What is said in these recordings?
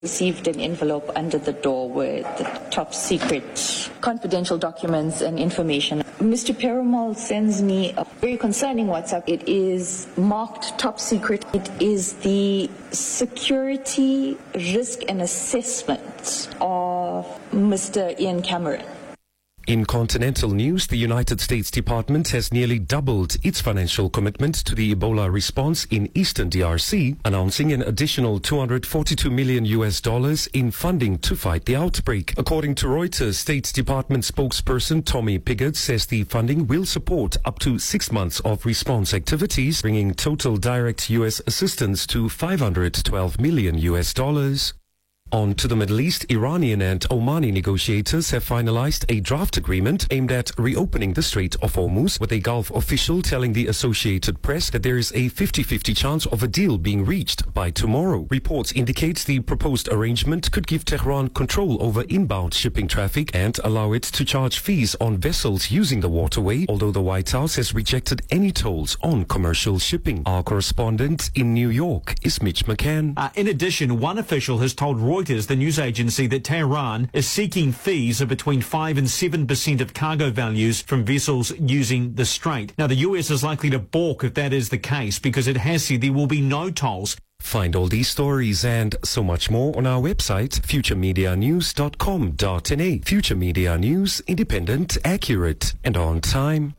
Received an envelope under the door with the top secret confidential documents and information. Mr. Perumal sends me a very concerning WhatsApp. It is marked top secret. It is the security risk and assessment of Mr. Ian Cameron. In continental news, the United States Department has nearly doubled its financial commitment to the Ebola response in eastern DRC, announcing an additional $242 million in funding to fight the outbreak. According to Reuters, State Department spokesperson Tommy Piggott says the funding will support up to 6 months of response activities, bringing total direct U.S. assistance to $512 million. On to the Middle East, Iranian and Omani negotiators have finalized a draft agreement aimed at reopening the Strait of Hormuz, with a Gulf official telling the Associated Press that there is a 50-50 chance of a deal being reached by tomorrow. Reports indicate the proposed arrangement could give Tehran control over inbound shipping traffic and allow it to charge fees on vessels using the waterway, although the White House has rejected any tolls on commercial shipping. Our correspondent in New York is Mitch McCann. In addition, one official has told Reuters, the news agency, that Tehran is seeking fees of between 5 and 7% of cargo values from vessels using the strait. Now, the US is likely to balk if that is the case, because it has said there will be no tolls. Find all these stories and so much more on our website, futuremedianews.com.na. Future Media News, independent, accurate, and on time.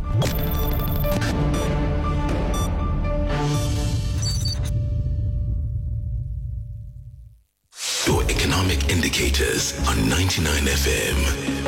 Your economic indicators on 99 FM.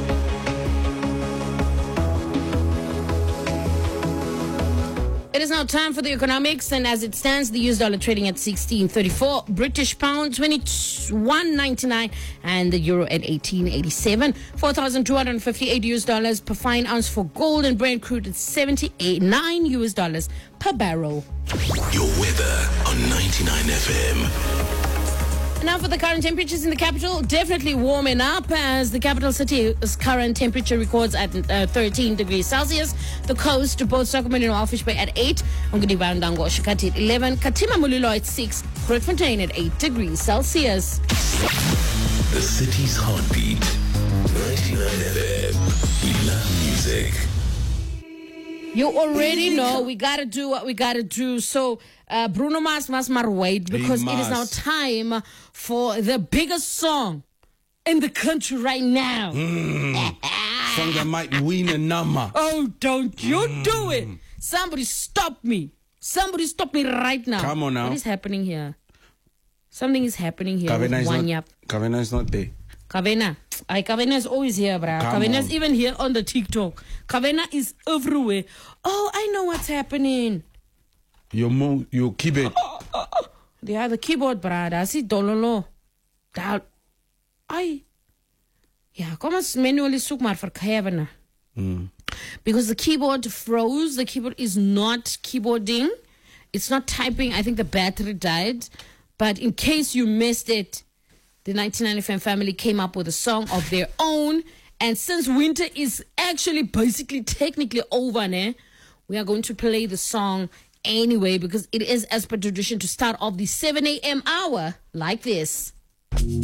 It is now time for the economics, and as it stands, the US dollar trading at 16.34, British pound 21.99, and the euro at 18.87, 4,258 US dollars per fine ounce for gold, and Brent crude at 79 US dollars per barrel. Your weather on 99 FM. Now for the current temperatures in the capital, definitely warming up, as the capital city's current temperature records at 13 degrees Celsius. The coast, both Stockholm and Walfish Bay at 8, Ongonibandango, Shikati at 11, Katima Mulilo at 6, Grootfontein at 8 degrees Celsius. The city's heartbeat, 99 FM. We love music. You already know we gotta do what we gotta do. So Bruno Mars must wait, because it is now time for the biggest song in the country right now. Song that might win a number. Oh, don't you do it. Somebody stop me. Somebody stop me right now. Come on now. What is happening here? Something is happening here. Kavena is not there. Kavena is always here, bruh. Kavena is even here on the TikTok. Kavena is everywhere. Oh, I know what's happening. Your keyboard. Yeah, the keyboard, bruh. I see dololo. Yeah, kom ons manually soek maar vir Kavena. Because the keyboard froze. The keyboard is not keyboarding. It's not typing. I think the battery died. But in case you missed it, the 99 FM family came up with a song of their own. And since winter is actually basically technically over, we are going to play the song anyway, because it is as per tradition to start off the 7 a.m. hour like this.